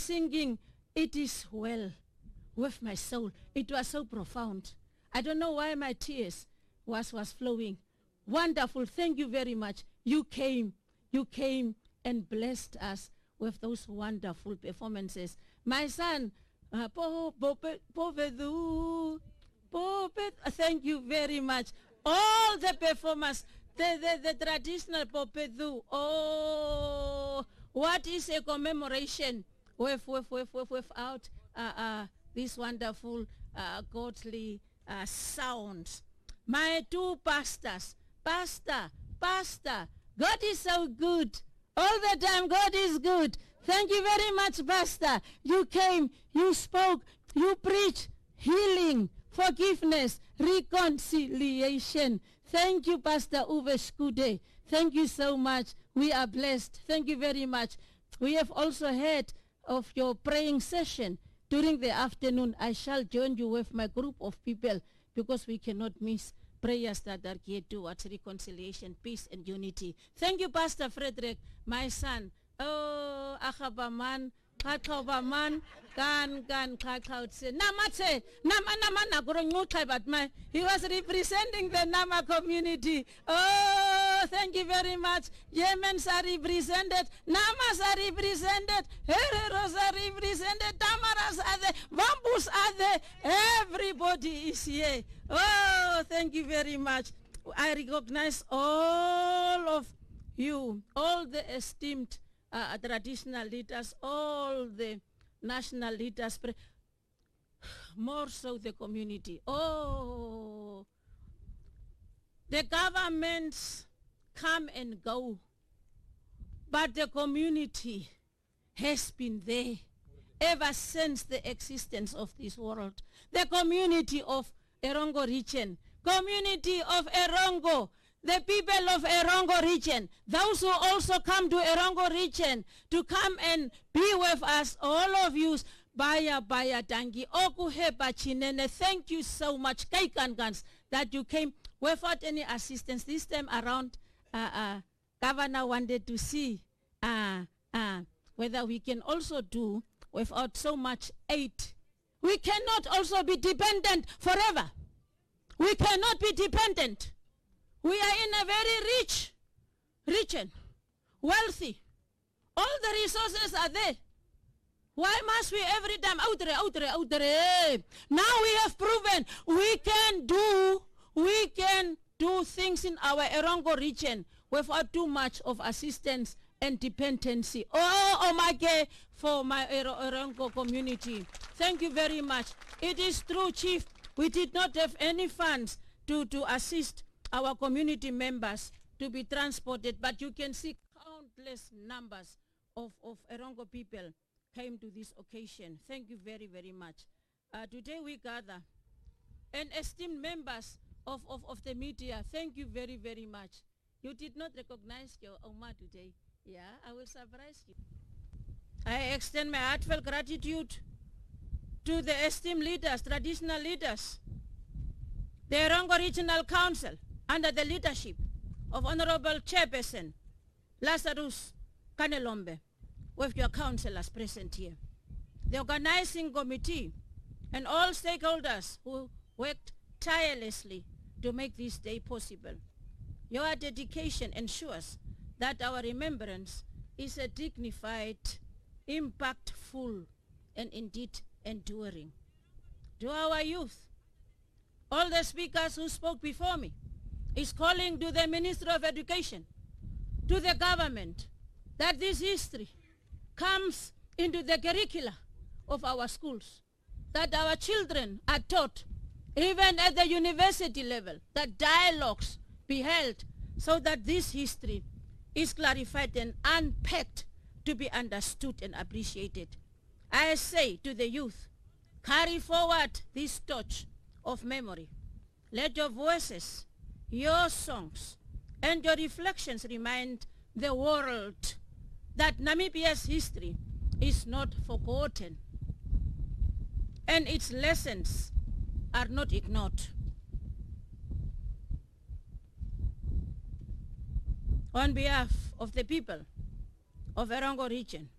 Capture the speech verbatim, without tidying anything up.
singing, "It is well with my soul." It was so profound. I don't know why my tears was, was flowing. Wonderful. Thank you very much. You came. You came and blessed us with those wonderful performances. My son, uh, po, po, pe- po, vedu, po, pe- uh, thank you very much. All the performers, the, the, the traditional popedu. Oh, what is a commemoration with, with, with, with, without uh, uh, this wonderful uh, godly uh, sounds? My two pastors, pastor, pastor, God is so good. All the time, God is good. Thank you very much, Pastor. You came, you spoke, you preached healing, forgiveness, reconciliation. Thank you, Pastor Uwe Skude. Thank you so much. We are blessed. Thank you very much. We have also heard of your praying session during the afternoon. I shall join you with my group of people because we cannot miss prayers that are geared towards reconciliation, peace, and unity. Thank you, Pastor Frederick, my son. Oh, Achabaman, Kakabaman, Kan, Kan, Kakautse. Namatse, Nama, Nama, Nagurungukai, but my, he was representing the Nama community. Oh, thank you very much. Yemens are represented, Namas are represented, Hereros are represented, Tamaras are there, Bambus are there. Everybody is here. Oh, thank you very much. I recognize all of you, all the esteemed uh, traditional leaders, all the national leaders, more so the community. Oh, the governments come and go, but the community has been there ever since the existence of this world. The community of Erongo region, community of Erongo, the people of Erongo region, those who also come to Erongo region to come and be with us, all of you, Baya Baya Dangi, Okuheba Chinene, thank you so much, Kaikangans, that you came without any assistance. This time around, uh, uh, Governor wanted to see uh, uh, whether we can also do without so much aid. We cannot also be dependent forever. We cannot be dependent. We are in a very rich region, wealthy. All the resources are there. Why must we every time, out there, out there, out there? Now we have proven we can do, we can do things in our Erongo region without too much of assistance and dependency. Oh, Omage, for my Erongo community. Thank you very much. It is true, Chief. We did not have any funds to, to assist our community members to be transported, but you can see countless numbers of, of Erongo people came to this occasion. Thank you very, very much. Uh, today we gather, and esteemed members of, of, of the media, thank you very, very much. You did not recognize your Oma today. Yeah, I will surprise you. I extend my heartfelt gratitude to the esteemed leaders, traditional leaders, the Erongo Regional Council, under the leadership of Honorable Chairperson Lazarus Kanelombe, with your councillors present here, the organizing committee, and all stakeholders who worked tirelessly to make this day possible. Your dedication ensures that our remembrance is a dignified, impactful, and indeed enduring. To our youth, all the speakers who spoke before me is calling to the Ministry of Education, to the government, that this history comes into the curricula of our schools, that our children are taught, even at the university level, that dialogues be held so that this history is clarified and unpacked to be understood and appreciated. I say to the youth, carry forward this torch of memory. Let your voices, your songs, and your reflections remind the world that Namibia's history is not forgotten and its lessons are not ignored. On behalf of the people of Erongo region,